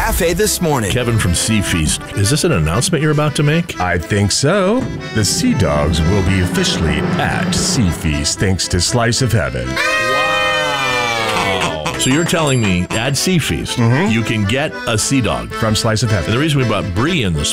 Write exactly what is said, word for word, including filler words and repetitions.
Cafe this morning. Kevin from Sea Feast. Is this an announcement you're about to make? I think so. The Sea Dogs will be officially at Sea Feast thanks to Slice of Heaven. Wow. So you're telling me at Sea Feast, Mm-hmm. you can get a Sea Dog from Slice of Heaven. And the reason we brought Bree in this